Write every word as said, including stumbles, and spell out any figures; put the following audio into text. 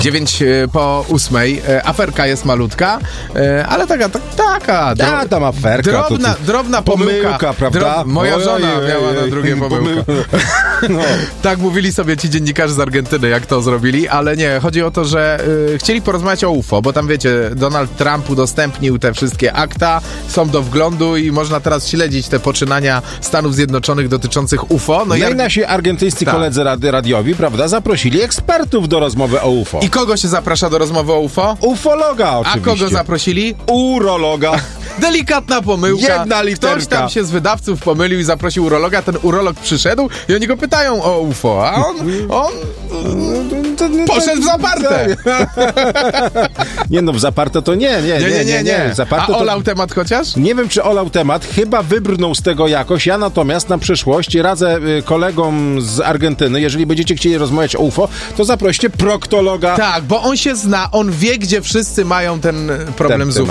dziewięć po ósmej. Aferka jest malutka, ale taka, tak, taka. Dro... Ja, tam aferka. Drobna, to, to... drobna pomyłka. Pomyłka, prawda? Dro... Moja oj, żona oj, oj, miała na drugie pomyłkę. No. Tak mówili sobie ci dziennikarze z Argentyny, jak to zrobili, ale nie, chodzi o to, że y, chcieli porozmawiać o U F O, bo tam wiecie, Donald Trump udostępnił te wszystkie akta, są do wglądu i można teraz śledzić te poczynania Stanów Zjednoczonych dotyczących U F O. No, no i Ar... nasi argentyńscy tak. koledzy rady radiowi, prawda, zaprosili ekspertów do rozmowy o U F O. I kogo się zaprasza do rozmowy o U F O? Ufologa oczywiście. A kogo zaprosili? Urologa. Delikatna pomyłka. Jedna literka. Ktoś tam się z wydawców pomylił i zaprosił urologa, ten urolog przyszedł i oni go pytają o U F O, a on, on poszedł w zaparte. Nie no, w zaparte to nie, nie, nie, nie, nie. nie. A olał to... temat chociaż? Nie wiem, czy olał temat, chyba wybrnął z tego jakoś. Ja natomiast na przyszłość radzę kolegom z Argentyny, jeżeli będziecie chcieli rozmawiać o U F O, to zaproście proktologa. Tak, bo on się zna, on wie, gdzie wszyscy mają ten problem ten, z U F O.